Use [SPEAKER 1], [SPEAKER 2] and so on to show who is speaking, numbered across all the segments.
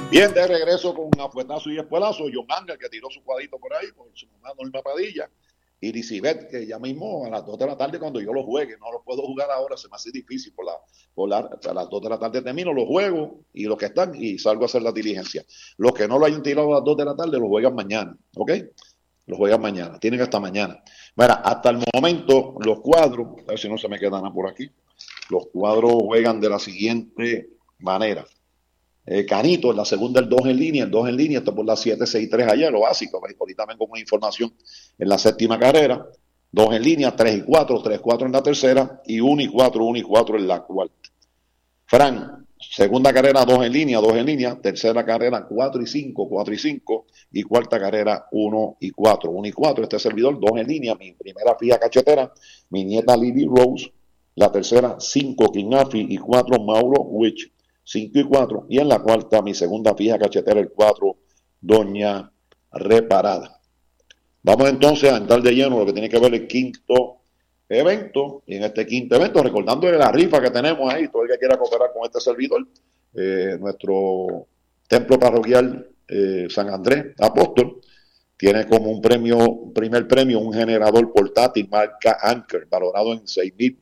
[SPEAKER 1] Bien, de regreso con un afuetazo y espuelazo. John Ángel, que tiró su cuadrito por ahí, por su mamá Norma Padilla. Y Lisibet, que ya mismo a las 2 de la tarde cuando yo lo juegue, no lo puedo jugar ahora, se me hace difícil a las 2 de la tarde termino los juegos y los que están y salgo a hacer la diligencia. Los que no lo hayan tirado a las 2 de la tarde los juegan mañana, ¿ok? Los juegan mañana, tienen hasta mañana. Mira, hasta el momento los cuadros, a ver si no se me quedan por aquí, los cuadros juegan de la siguiente manera. Canito en la segunda, el 2 en línea, está por la 7-6-3 ayer, lo básico. Ahorita vengo con información en la séptima carrera. 2 en línea, 3 y 4, 3-4 en la tercera y 1 y 4, 1 y 4 en la cuarta. Fran, segunda carrera, 2 en línea, tercera carrera, 4 y 5, 4 y 5 y cuarta carrera, 1 y 4, 1 y 4. Este servidor, 2 en línea, mi primera fija cachetera, mi nieta Lily Rose, la tercera, 5 King Afi y 4 Mauro Witch. 5 y 4, y en la cuarta, mi segunda fija cachetera, el 4, Doña Reparada. Vamos entonces a entrar de lleno lo que tiene que ver el quinto evento, y en este quinto evento, recordándole la rifa que tenemos ahí, todo el que quiera cooperar con este servidor, nuestro templo parroquial San Andrés Apóstol, tiene como primer premio, un generador portátil marca Anker, valorado en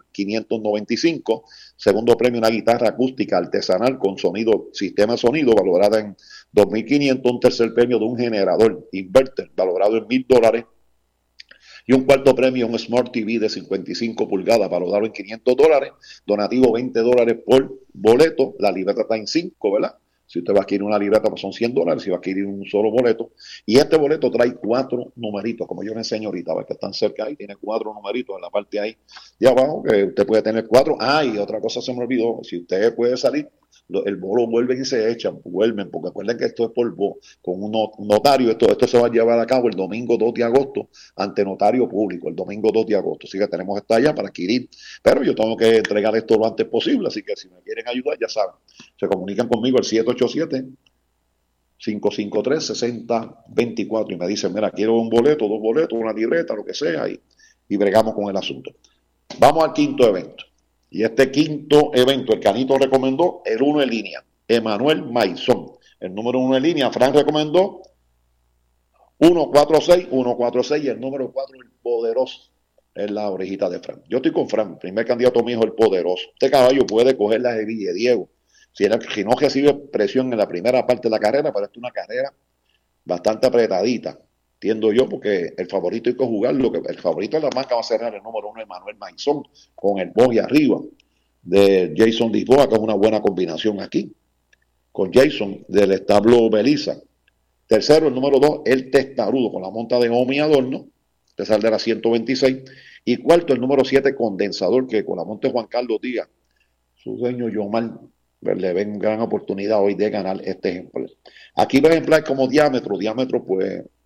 [SPEAKER 1] 6.595. Segundo premio, una guitarra acústica artesanal con sistema de sonido, valorada en 2.500. Un tercer premio de un generador inverter, valorado en $1,000. Y un cuarto premio, un Smart TV de 55 pulgadas, valorado en $500. Donativo $20 por boleto. La libreta está en 5, ¿verdad? Si usted va a adquirir una libreta, pues son $100. Si va a adquirir un solo boleto. Y este boleto trae 4 numeritos, como yo le enseño ahorita, que están cerca ahí. Tiene 4 numeritos en la parte ahí de abajo, que usted puede tener 4. Y otra cosa se me olvidó. Si usted puede salir, el bolo vuelven y se echan, vuelven, porque acuerden que esto es con un notario. Esto se va a llevar a cabo el domingo 2 de agosto ante notario público, el domingo 2 de agosto. Así que tenemos esta ya para adquirir. Pero yo tengo que entregar esto lo antes posible, así que si me quieren ayudar, ya saben. Se comunican conmigo al 787-553-6024 y me dicen, mira, quiero un boleto, 2 boletos, una libreta, lo que sea, y bregamos con el asunto. Vamos al quinto evento. Y este quinto evento, el Canito recomendó el 1 en línea, Emanuel Maizón. El número 1 en línea, Fran recomendó 146, y el número 4, el Poderoso. Es la orejita de Fran. Yo estoy con Fran, primer candidato mío, el Poderoso. Este caballo puede coger la hebilla, Diego. Si no recibe presión en la primera parte de la carrera, pero esta es una carrera bastante apretadita, entiendo yo, porque el favorito hay que jugarlo. El favorito de la marca va a ser el número 1, Emanuel Maizón, con el boy arriba de Jason Lisboa, que es una buena combinación aquí, con Jason del establo Belisa. Tercero, el número 2, el Testarudo, con la monta de Omi Adorno, que saldrá 126. Y cuarto, el número 7, Condensador, que con la monta de Juan Carlos Díaz, su dueño Yomar, le ven gran oportunidad hoy de ganar este ejemplar. Aquí va a ejemplar como diámetro, pues